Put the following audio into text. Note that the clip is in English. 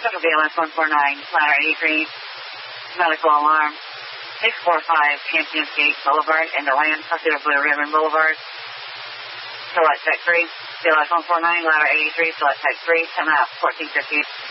Central BLS 149, ladder 83, medical alarm, 645 Champions Gate Boulevard, into land, Tuxedo Blue Ribbon Boulevard, select Tech 3, BLS 149, ladder 83, select Tech 3, come out, 1450.